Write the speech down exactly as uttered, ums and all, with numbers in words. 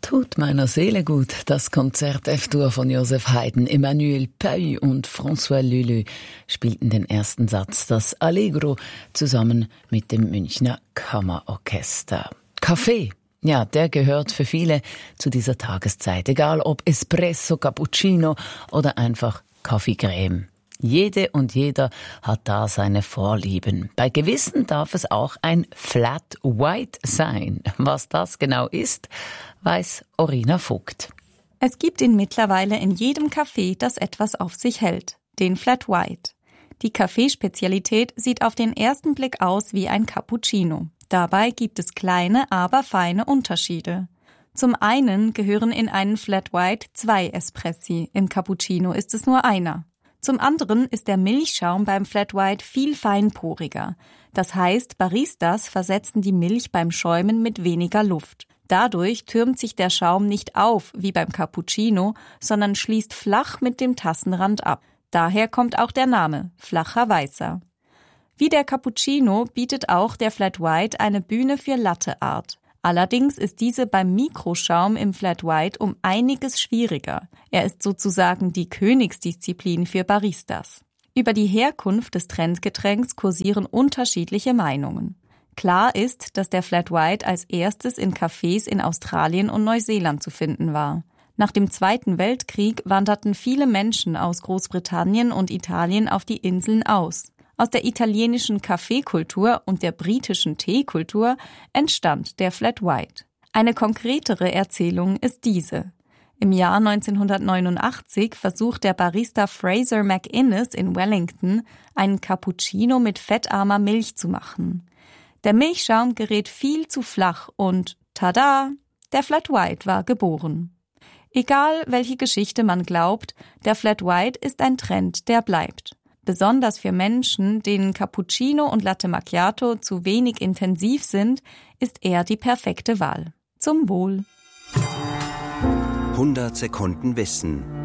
Tut meiner Seele gut, das Konzert F-Dur von Joseph Haydn. Emmanuel Peuy und François Leleu spielten den ersten Satz, das Allegro, zusammen mit dem Münchner Kammerorchester. Kaffee, ja, der gehört für viele zu dieser Tageszeit, egal ob Espresso, Cappuccino oder einfach Kaffeecreme. Jede und jeder hat da seine Vorlieben. Bei gewissen darf es auch ein Flat White sein. Was das genau ist, weiß Orina Vogt. Es gibt ihn mittlerweile in jedem Café, das etwas auf sich hält. Den Flat White. Die Kaffeespezialität sieht auf den ersten Blick aus wie ein Cappuccino. Dabei gibt es kleine, aber feine Unterschiede. Zum einen gehören in einen Flat White zwei Espressi. Im Cappuccino ist es nur einer. Zum anderen ist der Milchschaum beim Flat White viel feinporiger. Das heißt, Baristas versetzen die Milch beim Schäumen mit weniger Luft. Dadurch türmt sich der Schaum nicht auf wie beim Cappuccino, sondern schließt flach mit dem Tassenrand ab. Daher kommt auch der Name, flacher Weißer. Wie der Cappuccino bietet auch der Flat White eine Bühne für Latte-Art. Allerdings ist diese beim Mikroschaum im Flat White um einiges schwieriger. Er ist sozusagen die Königsdisziplin für Baristas. Über die Herkunft des Trendgetränks kursieren unterschiedliche Meinungen. Klar ist, dass der Flat White als erstes in Cafés in Australien und Neuseeland zu finden war. Nach dem Zweiten Weltkrieg wanderten viele Menschen aus Großbritannien und Italien auf die Inseln aus. Aus der italienischen Kaffeekultur und der britischen Teekultur entstand der Flat White. Eine konkretere Erzählung ist diese. Im Jahr neunzehnhundertneunundachtzig versucht der Barista Fraser McInnes in Wellington, einen Cappuccino mit fettarmer Milch zu machen. Der Milchschaum gerät viel zu flach und tada, der Flat White war geboren. Egal, welche Geschichte man glaubt, der Flat White ist ein Trend, der bleibt. Besonders für Menschen, denen Cappuccino und Latte Macchiato zu wenig intensiv sind, ist er die perfekte Wahl. Zum Wohl. hundert Sekunden Wissen.